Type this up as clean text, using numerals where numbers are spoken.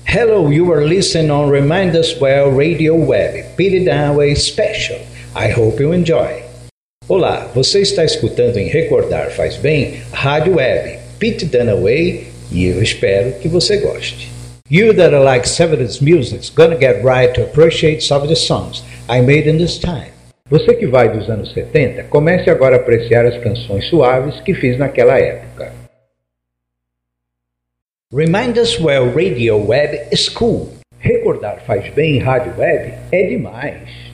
Hello, you are listening on Remind Us Well Radio Web, Pete Dunaway Special. I hope you enjoy. Olá, você está escutando em Recordar Faz Bem, a Rádio Web, Pete Dunaway, e eu espero que você goste. You that are like 70s music's gonna get right to appreciate some of the songs I made in this time. Você que vai dos anos 70, comece agora a apreciar as canções suaves que fiz naquela época. Remind Us Well Radio Web is cool. Recordar Faz Bem Rádio Web é demais.